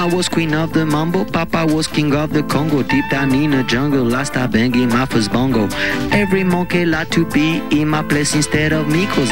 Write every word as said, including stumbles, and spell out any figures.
Mama was queen of the mambo, Papa was king of the Congo. Deep down in the jungle, I started banging my first bongo. Every monkey like to be in my place instead of me, cause